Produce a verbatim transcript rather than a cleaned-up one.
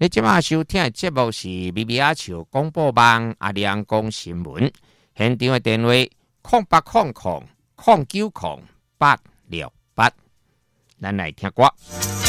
你即马收听的节目是咪咪阿笑广播网阿亮讲新闻，现场的电话空八空空空九空八六八，咱来听歌。